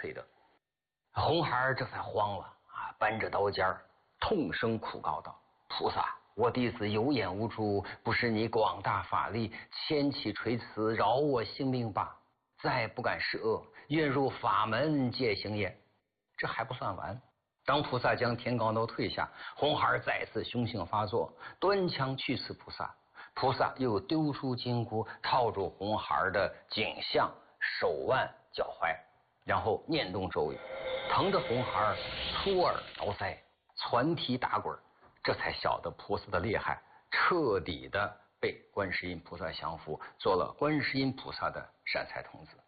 推得。红孩这才慌了啊，搬着刀尖痛声苦告道：“菩萨，我弟子有眼无珠，不是你广大法力，千祈垂慈，饶我性命吧！再不敢施恶，愿入法门戒行也。”这还不算完，当菩萨将天罡刀退下，红孩再次凶性发作，端枪去刺菩萨。菩萨又丢出金箍，套住红孩的颈项、手腕、脚踝，然后念动咒语，疼得红孩出耳挠腮，窜踢打滚，这才晓得菩萨的厉害，彻底的被观世音菩萨降服，做了观世音菩萨的善财童子。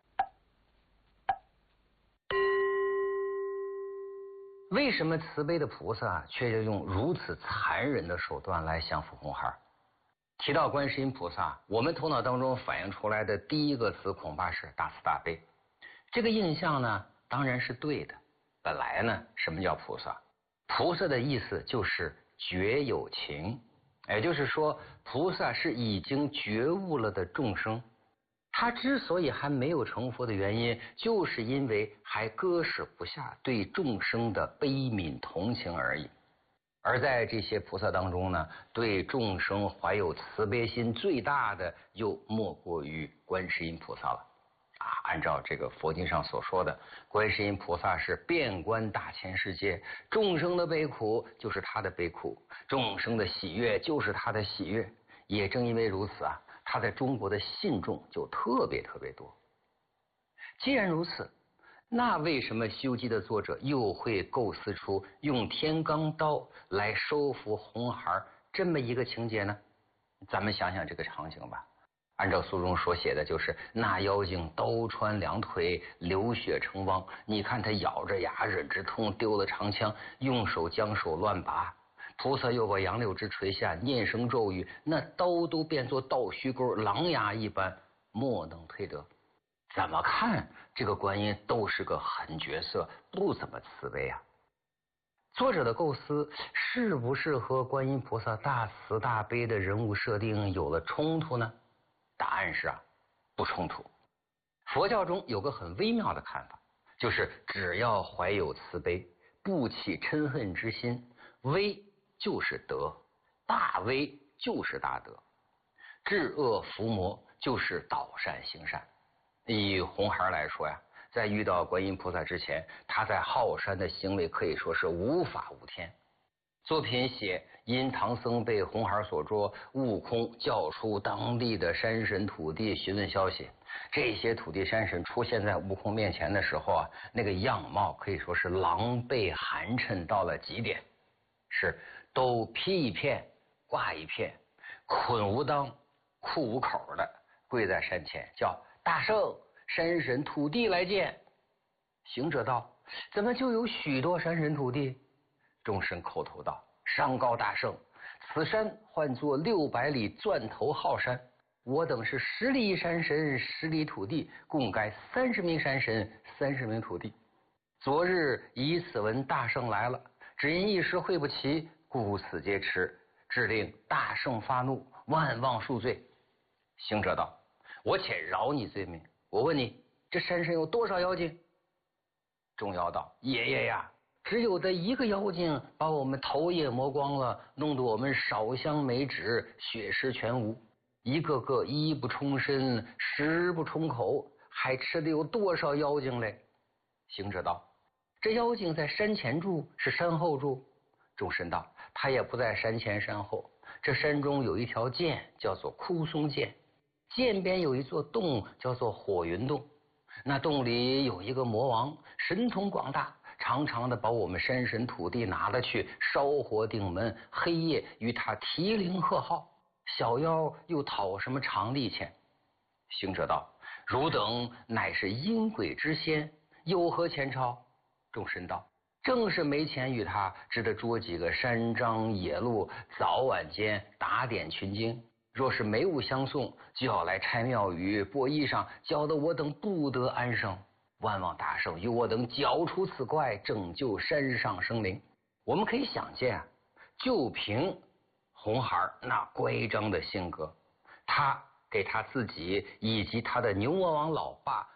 为什么慈悲的菩萨却要用如此残忍的手段来降服红孩？提到观世音菩萨，我们头脑当中反映出来的第一个词恐怕是大慈大悲。这个印象呢，当然是对的。本来呢，什么叫菩萨？菩萨的意思就是觉有情，也就是说，菩萨是已经觉悟了的众生。他之所以还没有成佛的原因，就是因为还割舍不下对众生的悲悯同情而已。而在这些菩萨当中呢，对众生怀有慈悲心最大的，又莫过于观世音菩萨了。按照这个佛经上所说的，观世音菩萨是遍观大千世界，众生的悲苦就是他的悲苦，众生的喜悦就是他的喜悦。也正因为如此啊，他在中国的信众就特别多。既然如此，那为什么《西游记》的作者又会构思出用天罡刀来收服红孩这么一个情节呢？咱们想想这个场景吧。按照书中所写的，就是那妖精刀穿两腿，流血成汪。你看他咬着牙忍着痛，丢了长枪，用手将手乱拔。菩萨又把杨柳枝垂下，念声咒语，那刀都变作倒须钩，狼牙一般，莫能推得。怎么看这个观音都是个狠角色，不怎么慈悲啊。作者的构思是不是和观音菩萨大慈大悲的人物设定有了冲突呢？答案是不冲突。佛教中有个很微妙的看法，就是只要怀有慈悲，不起嗔恨之心，威就是德，大威就是大德，治恶伏魔就是导善行善。以红孩来说呀，在遇到观音菩萨之前，他在浩山的行为可以说是无法无天。作品写因唐僧被红孩所捉，悟空叫出当地的山神土地询问消息。这些土地山神出现在悟空面前的时候啊，那个样貌可以说是狼狈寒碜到了极点，是都披一片挂一片，捆无裆裤无口的跪在山前，叫大圣，山神土地来见。行者道：怎么就有许多山神土地？众神叩头道：上告大圣，此山唤作600里钻头浩山，我等是10里山神10里土地，共该30名山神30名土地。昨日以此闻大圣来了，只因一时会不齐，故此皆迟，致令大圣发怒，万望恕罪。行者道：我且饶你罪名，我问你，这山神有多少妖精？众妖道：爷爷呀，只有的一个妖精把我们头也磨光了，弄得我们烧香没纸，血尸全无，一个个衣不冲身，食不冲口，还吃的有多少妖精嘞？行者道：这妖精在山前住是山后住？众神道：他也不在山前山后，这山中有一条涧，叫做枯松涧，涧边有一座洞，叫做火云洞。那洞里有一个魔王，神通广大，常常的把我们山神土地拿了去烧火顶门，黑夜与他提铃喝号，小妖又讨什么常利钱？行者道：汝等乃是阴鬼之仙，有何前朝？众神道：正是没钱与他，只得捉几个山獐野鹿，早晚间打点群经。若是没物相送，就要来拆庙宇剥衣裳，搅得我等不得安生。万望大圣与我等剿除此怪，拯救山上生灵。我们可以想见啊，就凭红孩那乖张的性格，他给他自己以及他的牛魔王老爸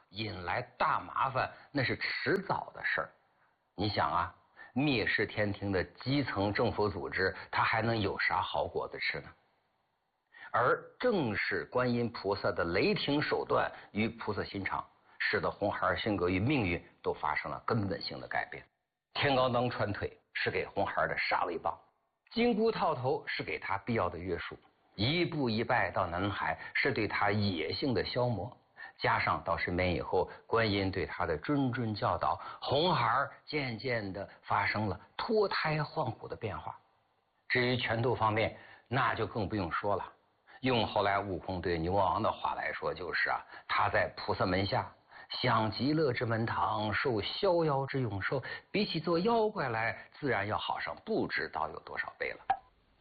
引来大麻烦，那是迟早的事儿。你想啊，灭世天庭的基层政府组织，它还能有啥好果子吃呢？而正是观音菩萨的雷霆手段与菩萨心肠，使得红孩性格与命运都发生了根本性的改变。天高当穿腿是给红孩的杀威棒，金箍套头是给他必要的约束，一步一拜到南海是对他野性的消磨。加上到身边以后，观音对他的谆谆教导，红孩渐渐的发生了脱胎换骨的变化。至于拳头方面，那就更不用说了。用后来悟空对牛魔王的话来说，就是啊，他在菩萨门下享极乐之门堂，受逍遥之永寿，比起做妖怪来，自然要好上不知道有多少倍了。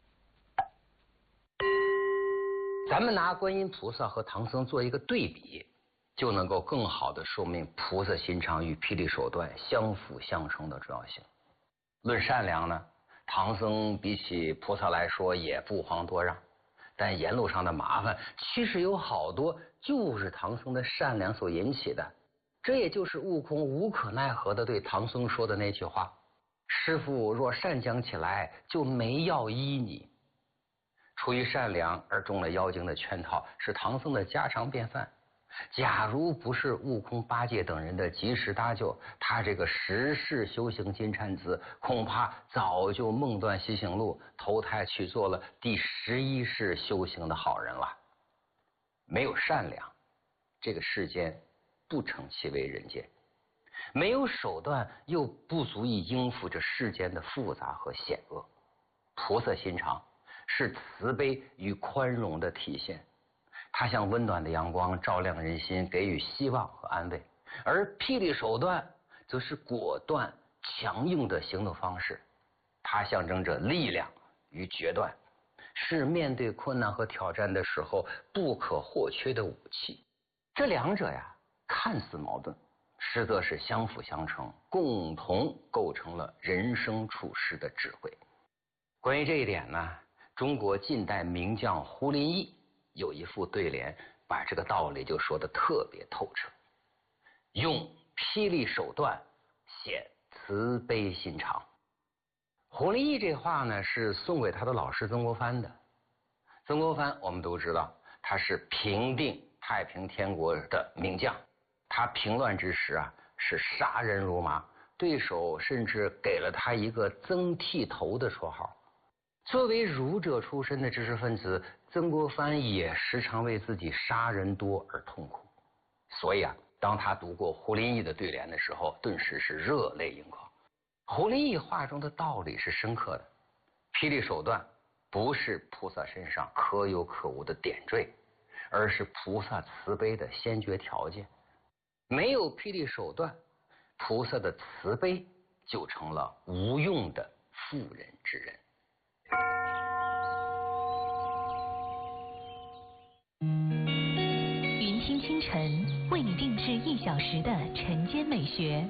咱们拿观音菩萨和唐僧做一个对比，就能够更好的说明菩萨心肠与霹雳手段相辅相成的重要性。论善良呢，唐僧比起菩萨来说也不遑多让，但沿路上的麻烦其实有好多就是唐僧的善良所引起的。这也就是悟空无可奈何的对唐僧说的那句话：师父若善讲起来，就没要依你。出于善良而中了妖精的圈套，是唐僧的家常便饭。假如不是悟空、八戒等人的及时搭救，他这个十世修行金蝉子恐怕早就梦断西行路，投胎去做了第11世修行的好人了。没有善良，这个世间不成其为人间；没有手段，又不足以应付这世间的复杂和险恶。菩萨心肠是慈悲与宽容的体现，它像温暖的阳光，照亮人心，给予希望和安慰；而霹雳手段则是果断强硬的行动方式，它象征着力量与决断，是面对困难和挑战的时候不可或缺的武器。这两者呀，看似矛盾，实则是相辅相成，共同构成了人生处世的智慧。关于这一点呢，中国近代名将胡林翼有一副对联，把这个道理就说得特别透彻：用霹雳手段显慈悲心肠。胡林翼这话呢，是送给他的老师曾国藩的。曾国藩我们都知道，他是平定太平天国的名将，他平乱之时啊，是杀人如麻，对手甚至给了他一个曾剃头的绰号。作为儒者出身的知识分子，曾国藩也时常为自己杀人多而痛苦。所以啊，当他读过胡林翼的对联的时候，顿时是热泪盈眶。胡林翼话中的道理是深刻的，霹雳手段不是菩萨身上可有可无的点缀，而是菩萨慈悲的先决条件。没有霹雳手段，菩萨的慈悲就成了无用的妇人之仁。 云听清晨为你定制1小时的晨间美学，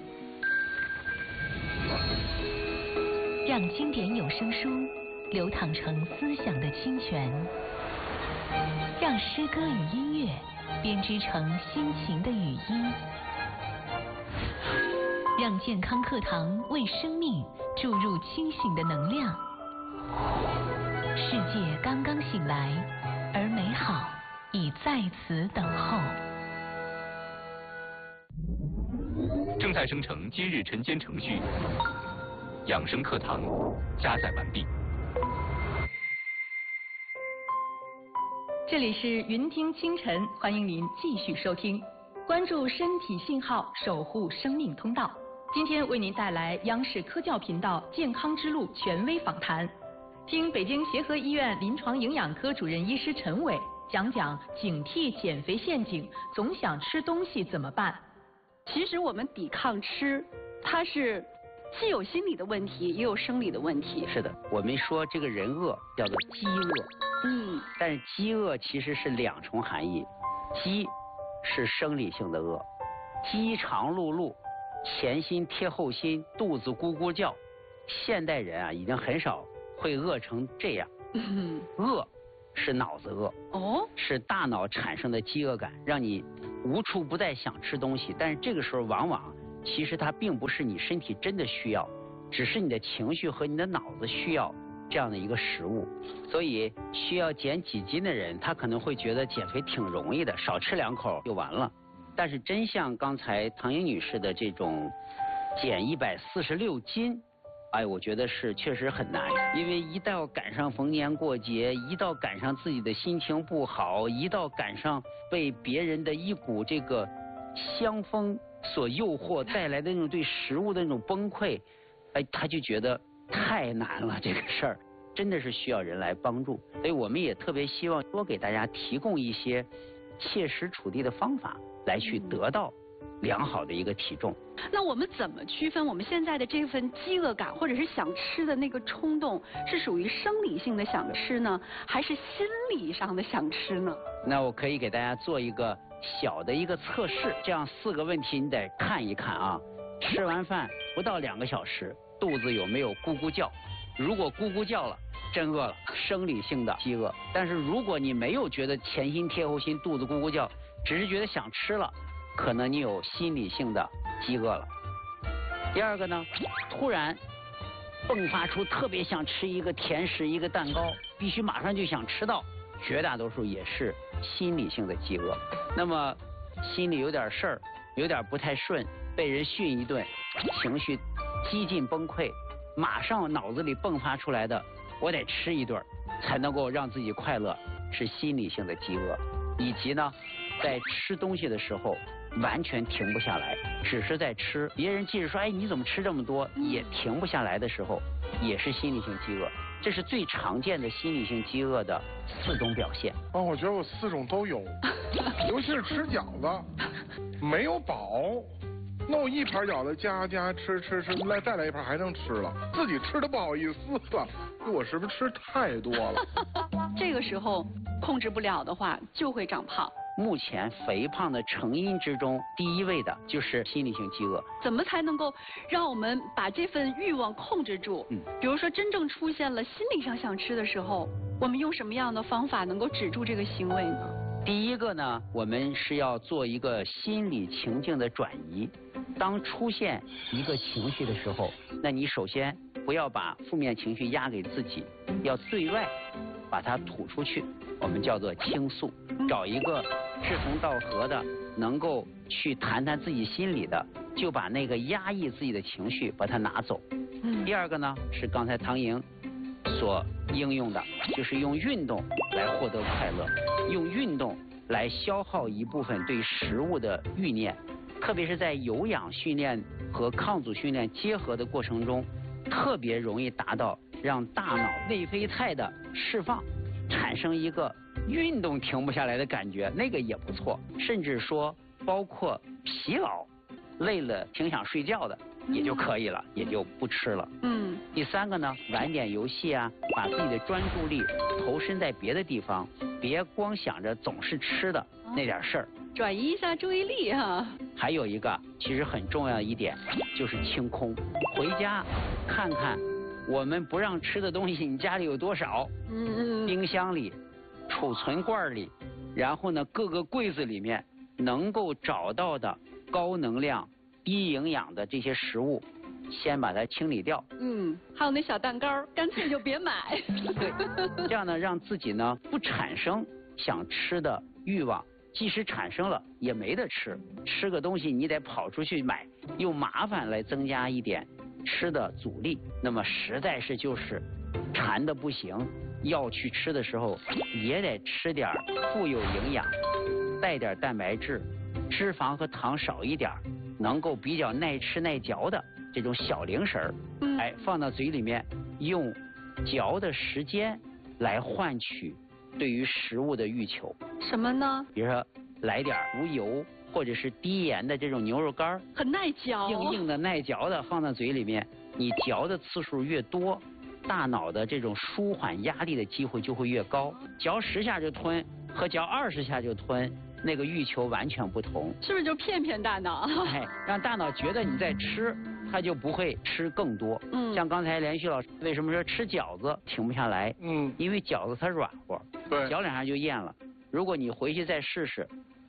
让经典有声书流淌成思想的清泉，让诗歌与音乐编织成心情的雨衣，让健康课堂为生命注入清醒的能量。世界刚刚醒来，而美好已在此等候。 正在生成今日晨间程序，养生课堂加载完毕。 这里是云听清晨，欢迎您继续收听，关注身体信号，守护生命通道。今天为您带来央视科教频道健康之路权威访谈，听北京协和医院临床营养科主任医师陈伟讲讲警惕减肥陷阱，总想吃东西怎么办？ 其实我们抵抗吃，它是既有心理的问题，也有生理的问题。 是的，我们说这个人饿叫做饥饿，但是饥饿其实是2重含义，饥是生理性的饿，饥肠辘辘，前心贴后心，肚子咕咕叫。现代人啊，已经很少会饿成这样。饿是脑子饿，是大脑产生的饥饿感，让你无处不在想吃东西，但是这个时候往往其实它并不是你身体真的需要，只是你的情绪和你的脑子需要这样的一个食物。所以需要减几斤的人，他可能会觉得减肥挺容易的，少吃2口就完了。但是真像刚才唐英女士的这种减146斤，哎，我觉得是确实很难，因为一到赶上逢年过节，一到赶上自己的心情不好，一到赶上被别人的一股这个香风所诱惑带来的那种对食物的那种崩溃，哎，他就觉得太难了，这个事儿真的是需要人来帮助。所以我们也特别希望多给大家提供一些切实处地的方法，来去得到良好的一个体重。 那我们怎么区分我们现在的这份饥饿感或者是想吃的那个冲动，是属于生理性的想吃呢，还是心理上的想吃呢？ 那我可以给大家做一个小的一个测试，这样4个问题你得看一看啊。吃完饭不到2个小时，肚子有没有咕咕叫？如果咕咕叫了，真饿了，生理性的饥饿。但是如果你没有觉得前心贴后心，肚子咕咕叫，只是觉得想吃了，可能你有心理性的饥饿了。第2个呢，突然迸发出特别想吃一个甜食一个蛋糕，必须马上就想吃到，绝大多数也是心理性的饥饿。那么心里有点事儿，有点不太顺，被人训一顿，情绪几近崩溃，马上脑子里迸发出来的我得吃一顿才能够让自己快乐，是心理性的饥饿。以及呢，在吃东西的时候完全停不下来，只是在吃，别人即使说哎你怎么吃这么多，也停不下来的时候，也是心理性饥饿。这是最常见的心理性饥饿的4种表现。 哦，我觉得我4种都有，尤其是吃饺子，没有饱，那我一盘饺子加吃，再来一盘还能吃了，自己吃的不好意思了，我是不是吃太多了？ 这个时候控制不了的话，就会长胖。 目前肥胖的成因之中，第1位的就是心理性饥饿。 怎么才能够让我们把这份欲望控制住？比如说真正出现了心理上想吃的时候，我们用什么样的方法能够止住这个行为呢？ 第1个呢，我们是要做一个心理情境的转移。当出现一个情绪的时候，那你首先不要把负面情绪压给自己，要对外把它吐出去，我们叫做倾诉，找一个志同道合的，能够去谈谈自己心里的，就把那个压抑自己的情绪把它拿走。第2个呢，是刚才唐莹所应用的，就是用运动来获得快乐，用运动来消耗一部分对食物的欲念，特别是在有氧训练和抗阻训练结合的过程中，特别容易达到让大脑内啡肽的释放，产生一个运动停不下来的感觉，那个也不错。甚至说包括疲劳累了挺想睡觉的也就可以了，也就不吃了。第3个呢，玩点游戏啊，把自己的专注力投身在别的地方，别光想着总是吃的那点事儿， 转移一下注意力哈。 还有一个其实很重要的一点就是清空，回家看看我们不让吃的东西你家里有多少，冰箱里、储存罐里，然后呢各个柜子里面能够找到的高能量低营养的这些食物，先把它清理掉。 还有那小蛋糕，干脆就别买。 对，这样呢让自己呢不产生想吃的欲望，即使产生了也没得吃，吃个东西你得跑出去买，用麻烦来增加一点吃的阻力，那么实在是就是馋的不行，要去吃的时候也得吃点富有营养，带点蛋白质，脂肪和糖少一点，能够比较耐吃耐嚼的这种小零食儿，哎，放到嘴里面，用嚼的时间来换取对于食物的欲求。 什么呢？ 比如说来点无油或者是低盐的这种牛肉干， 很耐嚼， 硬硬的耐嚼的放到嘴里面，你嚼的次数越多，大脑的这种舒缓压力的机会就会越高。嚼10下就吞和嚼20下就吞，那个欲求完全不同。 是不是就骗骗大脑？ 哎，让大脑觉得你在吃，他就不会吃更多。像刚才连续老师为什么说吃饺子停不下来？因为饺子它软和， 对， 嚼2下就咽了。如果你回去再试试，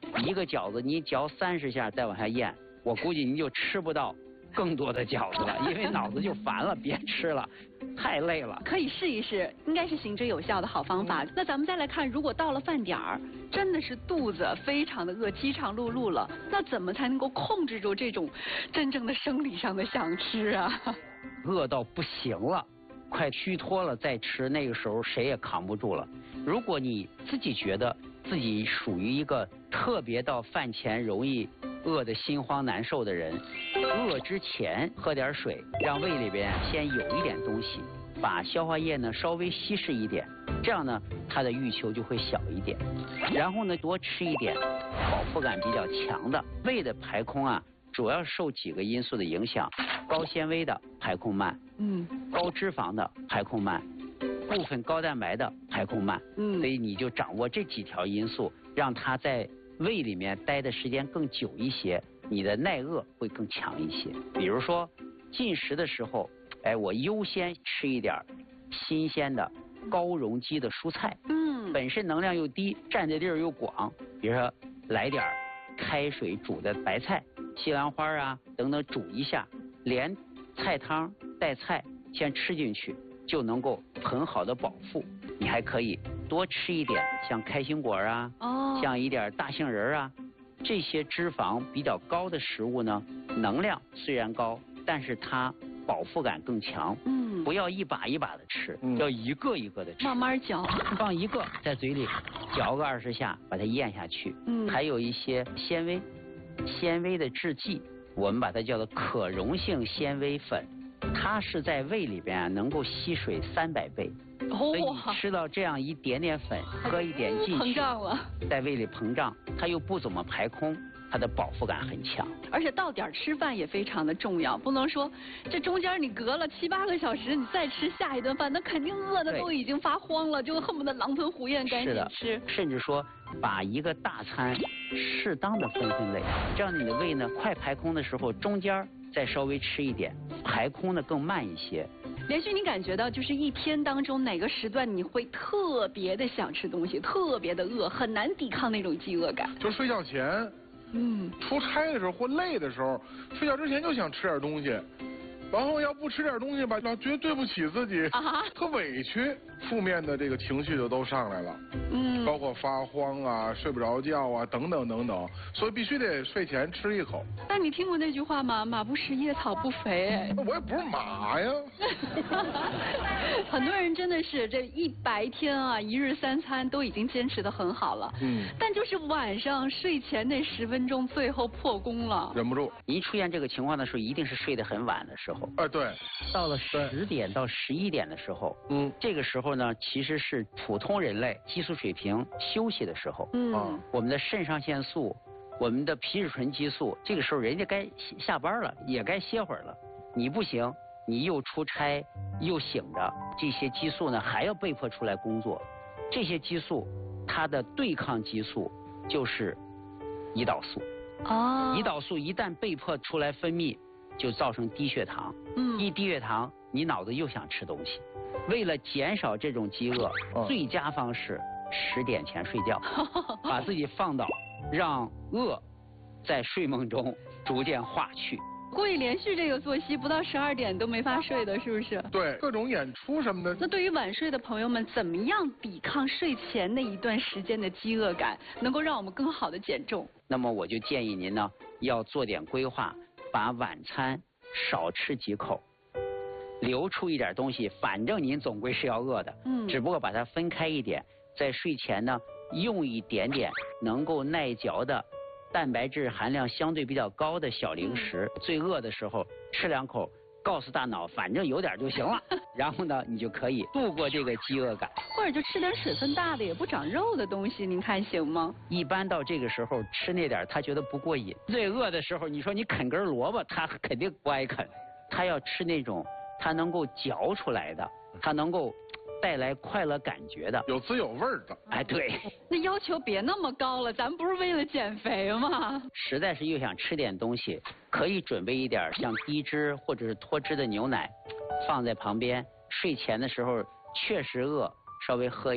一个饺子你嚼30下再往下咽，我估计您就吃不到更多的饺子了，因为脑子就烦了，别吃了，太累了。 可以试一试，应该是行之有效的好方法。那咱们再来看，如果到了饭点儿，真的是肚子非常的饿，饥肠辘辘了，那怎么才能够控制住这种真正的生理上的想吃啊？ 饿到不行了，快虚脱了再吃，那个时候谁也扛不住了。如果你自己觉得自己属于一个特别到饭前容易饿得心慌难受的人，饿之前喝点水，让胃里边先有一点东西，把消化液呢稍微稀释一点，这样呢它的欲求就会小一点。然后呢多吃一点饱腹感比较强的。胃的排空啊，主要受几个因素的影响，高纤维的排空慢，高脂肪的排空慢，部分高蛋白的排空慢，所以你就掌握这几条因素，让它在胃里面待的时间更久一些，你的耐饿会更强一些。比如说进食的时候，我优先吃一点新鲜的高容积的蔬菜，本身能量又低，占的地儿又广，比如说来点开水煮的白菜、西兰花啊等等煮一下，连菜汤带菜先吃进去，就能够很好的饱腹。你还可以多吃一点像开心果啊，像一点大杏仁啊，这些脂肪比较高的食物呢，能量虽然高，但是它饱腹感更强。不要一把一把的吃，要一个一个的吃， 慢慢嚼， 放一个在嘴里嚼个20下，把它咽下去。还有一些纤维的制剂，我们把它叫做可溶性纤维粉，它是在胃里边能够吸水300倍。所以你吃到这样一点点粉，喝一点进去， 膨胀了， 在胃里膨胀，它又不怎么排空，它的饱腹感很强。 而且到点吃饭也非常的重要，不能说这中间你隔了7、8个小时，你再吃下一顿饭，那肯定饿的都已经发慌了，就恨不得狼吞虎咽赶紧吃。 甚至说把一个大餐适当的分类，这样你的胃呢快排空的时候，中间再稍微吃一点，排空的更慢一些。 连续你感觉到就是一天当中哪个时段你会特别的想吃东西，特别的饿，很难抵抗那种饥饿感？ 就睡觉前，出差的时候或累的时候，睡觉之前就想吃点东西，然后要不吃点东西吧，老觉得对不起自己，特委屈，负面的这个情绪就都上来了。包括发慌啊、睡不着觉啊等等等等，所以必须得睡前吃一口。 但你听过那句话吗？马不食夜，草不肥。 我也不是马呀。 很多人真的是这一白天啊，1日3餐都已经坚持得很好了。但就是晚上睡前那10分钟，最后破功了， 忍不住。 一出现这个情况的时候，一定是睡得很晚的时候。 对。 到了10点到11点的时候，这个时候呢，其实是普通人类激素水平休息的时候。我们的肾上腺素，我们的皮质醇激素，这个时候人家该下班了，也该歇会儿了。你不行，你又出差又醒着，这些激素呢还要被迫出来工作。这些激素，它的对抗激素就是胰岛素。胰岛素一旦被迫出来分泌，就造成低血糖。一低血糖，你脑子又想吃东西。为了减少这种饥饿，最佳方式10点前睡觉，把自己放倒，让饿在睡梦中逐渐化去。 故意连续这个作息，不到12点都没法睡的，是不是？ 对，各种演出什么的。 那对于晚睡的朋友们，怎么样抵抗睡前那一段时间的饥饿感，能够让我们更好的减重？ 那么我就建议您呢，要做点规划，把晚餐少吃几口，留出一点东西，反正您总归是要饿的。只不过把它分开一点，在睡前呢，用一点点能够耐嚼的蛋白质含量相对比较高的小零食，最饿的时候吃2口，告诉大脑反正有点就行了，然后呢你就可以度过这个饥饿感。 或者就吃点水分大的也不长肉的东西，您看行吗？ 一般到这个时候吃那点他觉得不过瘾。最饿的时候你说你啃根萝卜，他肯定不爱啃，他要吃那种他能够嚼出来的，他能够带来快乐感觉的， 有滋有味的。 对。 那要求别那么高了，咱不是为了减肥吗？ 实在是又想吃点东西，可以准备一点像低脂或者是脱脂的牛奶，放在旁边。睡前的时候确实饿，稍微喝一点，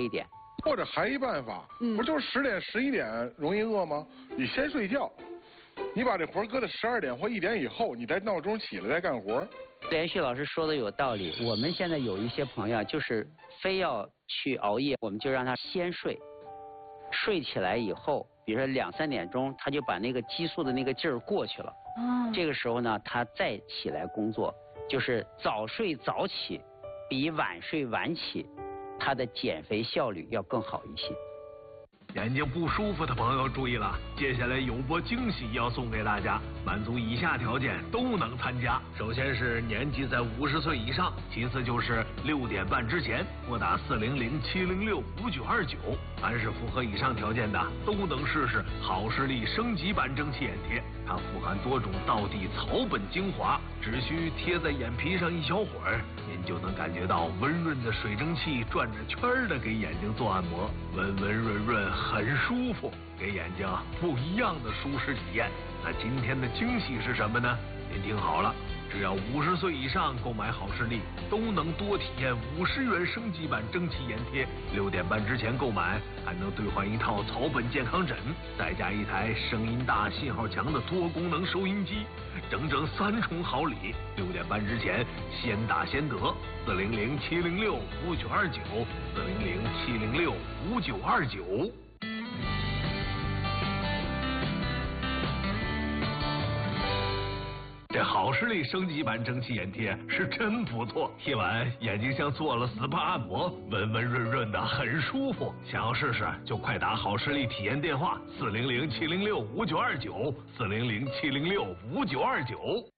或者还一办法，不就是10点11点容易饿吗？你先睡觉，你把这活搁到12点或1点以后，你再闹钟起来再干活。 连续老师说的有道理，我们现在有一些朋友就是非要去熬夜，我们就让他先睡，睡起来以后，比如说2、3点钟，他就把那个激素的那个劲儿过去了。这个时候呢，他再起来工作，就是早睡早起，比晚睡晚起，他的减肥效率要更好一些。 眼睛不舒服的朋友注意了，接下来有波惊喜要送给大家，满足以下条件都能参加。首先是年纪在50岁以上，其次就是6点半之前拨打400-706-5929。凡是符合以上条件的，都能试试好视力升级版蒸汽眼贴。它富含多种道地草本精华，只需贴在眼皮上一小会儿，您就能感觉到温润的水蒸气转着圈的给眼睛做按摩，温温润润，很舒服，给眼睛不一样的舒适体验。那今天的惊喜是什么呢？您听好了，只要50岁以上购买好视力，都能多体验50元升级版蒸汽眼贴。6点半之前购买，还能兑换一套草本健康枕，再加一台声音大、信号强的多功能收音机，整整3重好礼。6点半之前先打先得，400-706-5929，400-706-5929。这好视力升级版蒸汽眼贴是真不错，贴完眼睛像做了 SPA 按摩，温温润润的，很舒服。想要试试就快打好视力体验电话400-706-5929，400-706-5929。